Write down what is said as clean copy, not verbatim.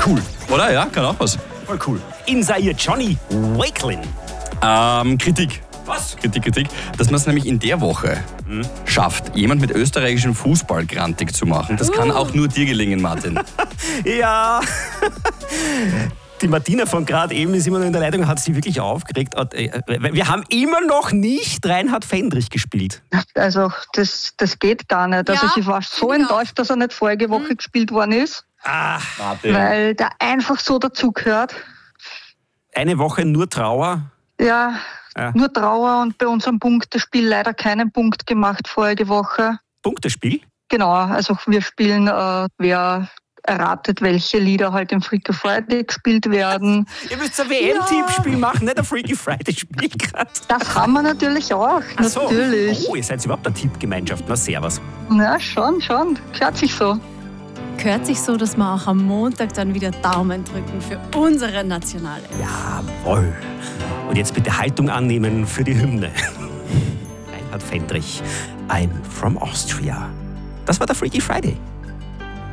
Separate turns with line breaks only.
cool. Oder? Ja, kann auch was.
Voll cool. In Zaire Johnny Wakelin.
Kritik.
Was?
Kritik. Dass man es nämlich in der Woche schafft, jemand mit österreichischem Fußball grantig zu machen. Das kann auch nur dir gelingen, Martin.
Ja. Die Martina von gerade eben ist immer noch in der Leitung, hat sich wirklich aufgeregt. Wir haben immer noch nicht Reinhard Fendrich gespielt.
Also das geht gar nicht. Also
Ja,
ich war so
genau.
enttäuscht, dass er nicht vorige Woche gespielt worden ist,
Martin.
weil der einfach so dazugehört.
Eine Woche nur Trauer.
Ja,
Ja.
nur Trauer und bei unserem Punktespiel leider keinen Punkt gemacht vorige Woche.
Punktespiel.
Genau, also wir spielen, wer erratet, welche Lieder halt im Freaky Friday gespielt werden.
Ihr müsst ein WM-Tippspiel machen, nicht ein Freaky Friday-Spiel gerade.
Das haben wir natürlich auch,
Ach so.
natürlich.
Oh, ihr seid überhaupt eine Tippgemeinschaft. Na, servus.
Ja, schon. Gehört sich so.
Gehört sich so, dass wir auch am Montag dann wieder Daumen drücken für unsere Nationale.
Jawohl. Und jetzt bitte Haltung annehmen für die Hymne. Reinhard Fendrich, I'm from Austria. Das war der Freaky Friday.